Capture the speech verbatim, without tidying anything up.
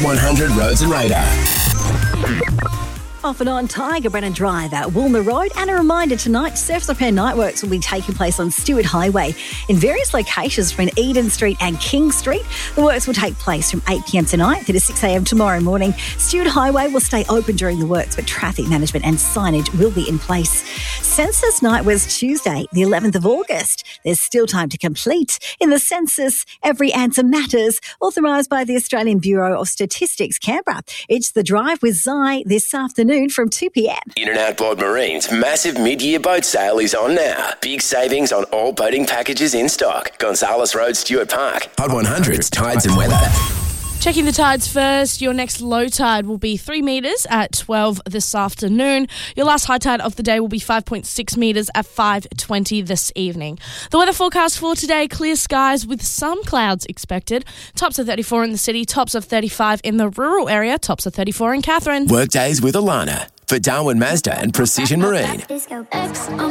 Hot one hundred Roads and Radar. Off and on Tiger Brennan Drive at Woolmer Road. And a reminder tonight, surface repair night works will be taking place on Stewart Highway in various locations between Eden Street and King Street. The works will take place from eight p.m. tonight through to six a.m. tomorrow morning. Stewart Highway will stay open during the works, but traffic management and signage will be in place. Census night was Tuesday, the eleventh of August. There's still time to complete. In the census, every answer matters, authorised by the Australian Bureau of Statistics, Canberra. It's The Drive with Zai this afternoon from two p.m. In and Outboard Marine's massive mid-year boat sale is on now. Big savings on all boating packages in stock. Gonzales Road, Stewart Park. Hot one hundred's Tides and Weather. Checking the tides first, your next low tide will be three metres at twelve this afternoon. Your last high tide of the day will be five point six metres at five twenty this evening. The weather forecast for today, clear skies with some clouds expected. Tops of thirty-four in the city, tops of thirty-five in the rural area, tops of thirty-four in Katherine. Workdays with Alana for Darwin Mazda and Precision Marine.